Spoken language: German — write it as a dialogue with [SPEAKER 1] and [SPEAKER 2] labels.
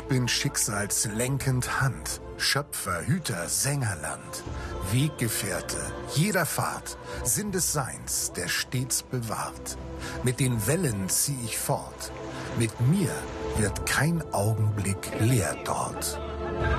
[SPEAKER 1] bin Schicksals lenkend Hand, Schöpfer, Hüter, Sängerland, Weggefährte jeder Fahrt, Sinn des Seins, der stets bewahrt. Mit den Wellen zieh ich fort, mit mir wird kein Augenblick leer dort.